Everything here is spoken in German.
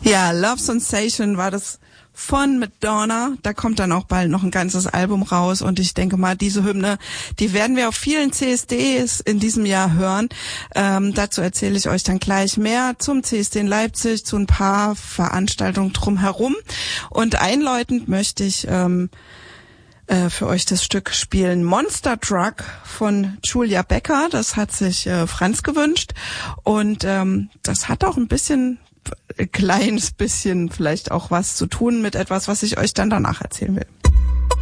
Ja, Love Sensation war das von Madonna. Da kommt dann auch bald noch ein ganzes Album raus und ich denke mal, diese Hymne, die werden wir auf vielen CSDs in diesem Jahr hören. Dazu erzähle ich euch dann gleich mehr zum CSD in Leipzig, zu ein paar Veranstaltungen drumherum. Und einläutend möchte ich für euch das Stück spielen Monster Truck von Julia Becker. Das hat sich Franz gewünscht und das hat auch ein kleines bisschen vielleicht auch was zu tun mit etwas, was ich euch dann danach erzählen will.